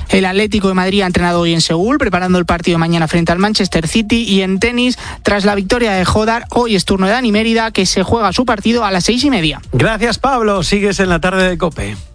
El Atlético de Madrid ha entrenado hoy en Seúl, preparando el partido de mañana frente al Manchester City. Y en tenis, tras la victoria de Jodar, hoy es turno de Dani Mérida, que se juega su partido a las 6:30. Gracias, Pablo. Sigues en la tarde de COPE.